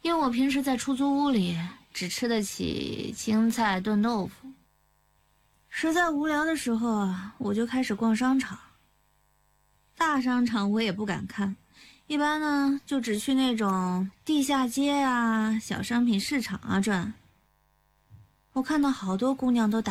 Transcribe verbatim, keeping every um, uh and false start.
因为我平时在出租屋里只吃得起青菜炖豆腐，实在无聊的时候啊，我就开始逛商场。大商场我也不敢看，一般呢就只去那种地下街啊、小商品市场啊转。我看到好多姑娘都打